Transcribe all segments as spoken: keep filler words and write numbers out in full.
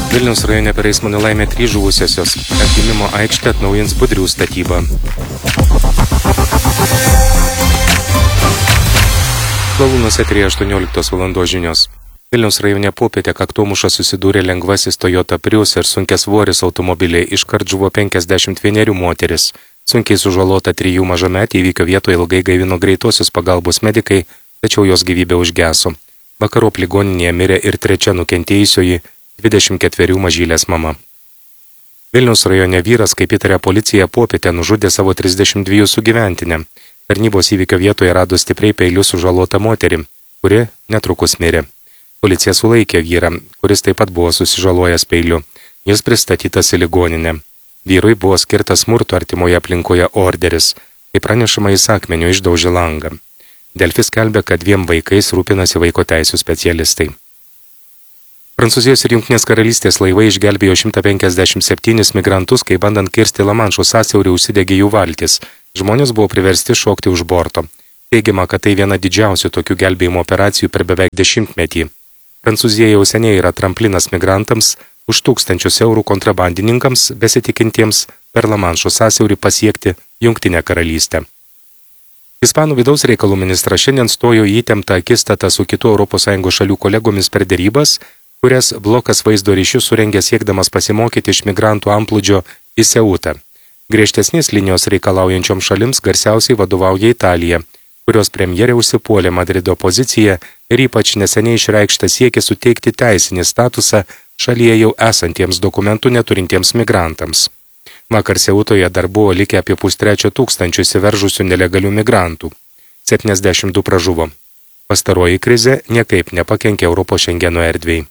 Vilniaus rajone per eismo nelaimę trys žuvusiosios. Atgimimo aikštę atnaujins Budrių statyba. Lalūnas eteryje aštuonioliktos valandos žinios. Vilniaus rajone popietę kaktomuša susidūrė lengvasis Toyota Prius ir sunkiasvoris automobiliai. Iškart žuvo penkiasdešimt vienerių moteris. Sunkiai sužalota trijų mažametė, įvykio vietoje ilgai gaivino greitosios pagalbos medikai, tačiau jos gyvybė užgeso. Vakarop ligoninėje mirė ir trečia nukentėjusioji, dvidešimt ketverių mažylės mama. Vilniaus rajone vyras, kaip įtarė policija, popietę nužudė savo trisdešimt dviejų sugyventinę. Tarnybos įvykio vietoje rado stipriai peiliu sužalotą moterį, kuri netrukus mirė. Policija sulaikė vyrą, kuris taip pat buvo susižalojęs peiliu. Jis pristatytas į ligoninę. Vyrui buvo skirtas smurto artimoje aplinkoje orderis, kai pranešama jis akmeniu išdaužė langą. Delfi skelbia, kad dviem vaikais rūpinasi vaiko teisių specialistai. Prancūzijos ir Jungtinės karalystės laivai išgelbėjo šimtą penkiasdešimt septynis migrantus, kai bandant kirsti Lamanšo sąsiaurį užsidegė jų valtis. Žmonės buvo priversti šokti už borto. Teigiama, kad tai viena didžiausių tokių gelbėjimo operacijų per beveik dešimtmetį. Prancūzija jau seniai yra tramplinas migrantams, už tūkstančius eurų kontrabandininkams, besitikintiems per Lamanšo sąsiaurį pasiekti Jungtinę karalystę. Ispanų vidaus reikalų ministras šiandien stojo į įtemptą akistatą su kitų Europos Sąjungos šalių kolegomis per derybas, kurias blokas vaizdo ryšių surengė siekdamas pasimokyti iš migrantų antplūdžio į Seutą. Griežtesnės linijos reikalaujančiom šalims garsiausiai vadovauja Italija, kurios premjerė užsipuolė Madrido poziciją ir ypač neseniai išreikštą siekį suteikti teisinį statusą šalyje jau esantiems dokumentų neturintiems migrantams. Vakar Seutoje dar buvo likę apie pustrečio tūkstančių įsiveržusių nelegalių migrantų. septyniasdešimt du pražuvo. Pastaroji krizė niekaip nepakenkė Europos Šengeno erdvei.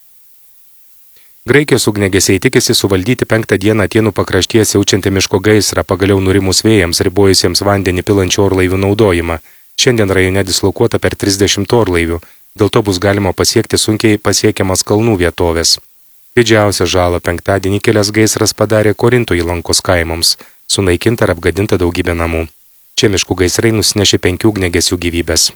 Graikijos ugniagesiai tikisi suvaldyti penktą dieną Atėnų pakraštyje siaučiantį miško gaisrą, pagaliau nurimus vėjams ribojusiems vandenį pilančių orlaivių naudojimą. Šiandien rajone dislokuota per trisdešimt orlaivių, dėl to bus galima pasiekti sunkiai pasiekiamas kalnų vietovės. Didžiausią žalą penktadienį kilęs gaisras padarė Korinto įlankos kaimams, sunaikinta ir apgadinta daugybė namų. Čia miškų gaisrai nusinešė penkių ugniagesių gyvybės.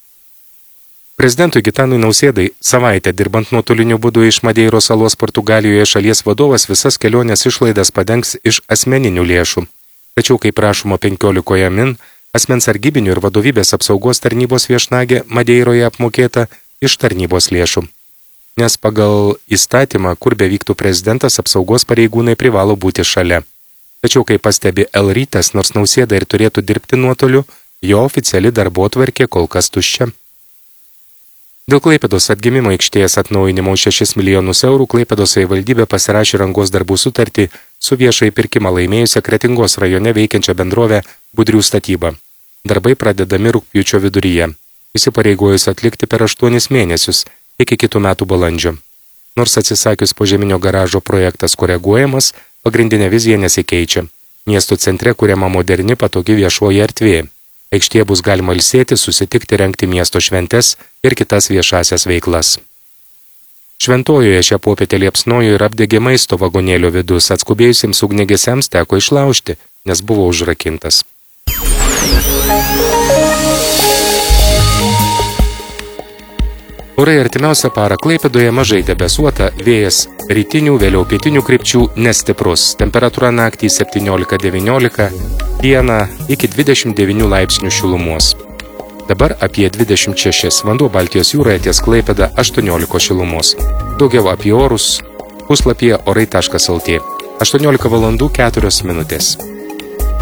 Prezidentui Gitanui Nausėdai savaitę dirbant nuotoliniu būdu iš Madeiros salos Portugalijoje šalies vadovas visas kelionės išlaidas padengs iš asmeninių lėšų. Tačiau, kaip prašoma penkiolikoje min, asmens sargybinių ir vadovybės apsaugos tarnybos viešnagė Madeiroje apmokėta iš tarnybos lėšų. Nes pagal įstatymą, kur bevyktų prezidentas, apsaugos pareigūnai privalo būti šalia. Tačiau, kaip pastebi El Rytas, nors Nausėda ir turėtų dirbti nuotoliu, jo oficiali darbotvarkė kol kas tuščia. Dėl Klaipėdos atgimimo aikštės atnaujinimo už šešis milijonus eurų Klaipėdos savivaldybė pasirašė rangos darbų sutartį su viešai pirkimą laimėjusią Kretingos rajone veikiančią bendrovę Budrių statyba. Darbai pradedami rugpjūčio viduryje, įsipareigojus atlikti per aštuonis mėnesius iki kitų metų balandžio. Nors atsisakius požeminio garažo projektas koreguojamas, pagrindinė vizija nesikeičia. Miesto centre kuriama moderni patogi viešoji erdvė. Aikštėje bus galima ilsėti, susitikti, rengti miesto šventes ir kitas viešasias veiklas. Šventojoje šią popietę liepsnojo ir apdegė maisto vagonėlio vidus, atskubėjusiems ugniagesiams teko išlaužti, nes buvo užrakintas. Orai artimiausią parą Klaipėdoje mažai debesuota, vėjas rytinių, vėliau pietinių krypčių nestiprus, temperatūra naktį septyniolika devyniolika, dieną iki dvidešimt devynių laipsnių šilumos. Dabar apie dvidešimt šešis, vanduo Baltijos jūroje ties Klaipėda aštuoniolika šilumos. Daugiau apie orus puslapyje orai taškas lt. aštuoniolika valandų keturios minutės.